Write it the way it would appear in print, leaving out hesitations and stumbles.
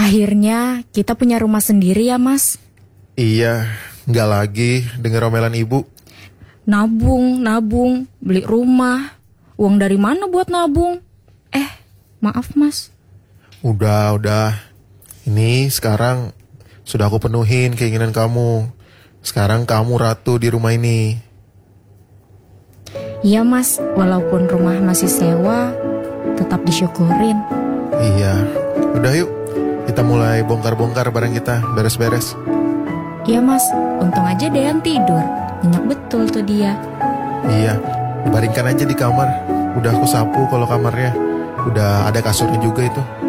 Akhirnya kita punya rumah sendiri ya, Mas. Iya, nggak lagi denger omelan ibu. Nabung, beli rumah. Uang dari mana buat nabung? Maaf, Mas. Udah. Ini sekarang sudah aku penuhin keinginan kamu. Sekarang kamu ratu di rumah ini. Iya, Mas. Walaupun rumah masih sewa, tetap disyukurin. Iya, udah yuk. Kita mulai bongkar-bongkar barang kita, beres-beres. Iya, Mas. Untung aja Dean tidur. Nyenyak betul tuh dia. Iya, baringkan aja di kamar. Udah aku sapu kalau kamarnya. Udah ada kasurnya juga itu.